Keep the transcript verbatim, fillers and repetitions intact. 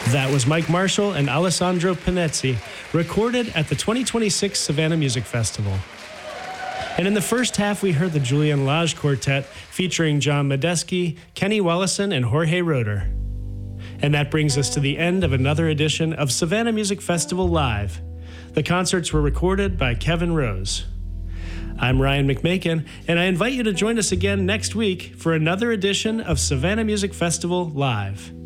That was Mike Marshall and Alessandro Panezzi, recorded at the twenty twenty-six Savannah Music Festival. And in the first half, we heard the Julian Lage Quartet featuring John Medeski, Kenny Wellison, and Jorge Roeder. And that brings us to the end of another edition of Savannah Music Festival Live. The concerts were recorded by Kevin Rose. I'm Ryan McMakin, and I invite you to join us again next week for another edition of Savannah Music Festival Live.